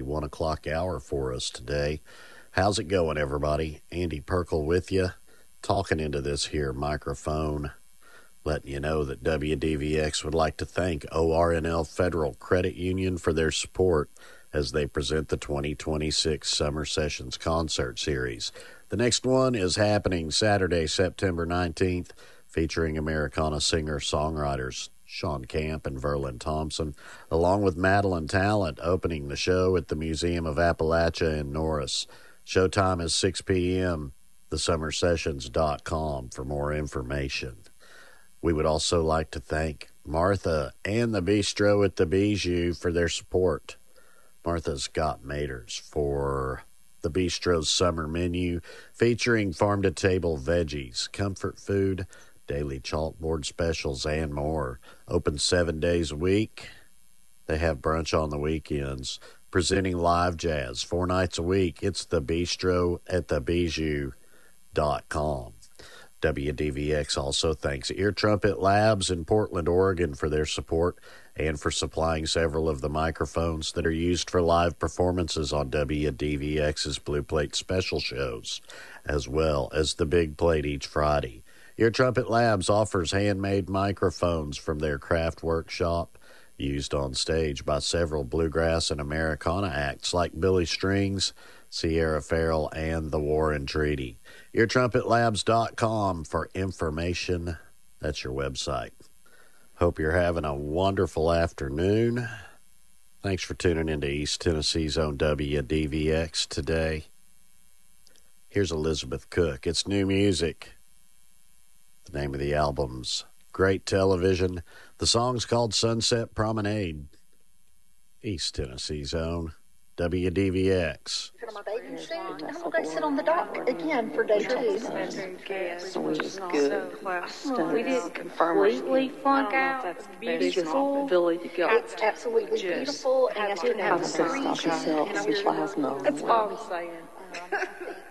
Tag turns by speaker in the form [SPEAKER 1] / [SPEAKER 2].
[SPEAKER 1] 1 o'clock hour for us today. How's it going, everybody? Andy Perkle with you, talking into this here microphone, letting you know that WDVX would like to thank ORNL Federal Credit Union for their support as they present the 2026 Summer Sessions Concert Series. The next one is happening Saturday, September 19th, featuring Americana singer-songwriters Sean Camp and Verlin Thompson, along with Madeline Talent, opening the show at the Museum of Appalachia in Norris. Showtime is 6 p.m., thesummersessions.com for more information. We would also like to thank Martha and the Bistro at the Bijou for their support. Martha's got Maters for the Bistro's summer menu, featuring farm-to-table veggies, comfort food, daily chalkboard specials, and more. Open 7 days a week. They have brunch on the weekends, presenting live jazz 4 nights a week. It's the Bistro at thebijou.com. WDVX also thanks Ear Trumpet Labs in Portland, Oregon for their support and for supplying several of the microphones that are used for live performances on WDVX's Blue Plate special shows, as well as the Big Plate each Friday. Ear Trumpet Labs offers handmade microphones from their craft workshop, used on stage by several bluegrass and Americana acts like Billy Strings, Sierra Farrell, and the War and Treaty. EarTrumpetLabs.com for information. That's your website. Hope you're having a wonderful afternoon. Thanks for tuning into East Tennessee's own WDVX today. Here's Elizabeth Cook. It's new music. The name of the album's Great Television. The song's called Sunset Promenade. East Tennessee's own WDVX.
[SPEAKER 2] On my bathing suit, and I'm going to sit on the dock again for day 2.
[SPEAKER 3] Which is good.
[SPEAKER 4] We didn't completely flunk out. It's beautiful.
[SPEAKER 2] It's absolutely beautiful, and you have
[SPEAKER 3] I've just stopped myself since last night.
[SPEAKER 4] That's all I'm saying.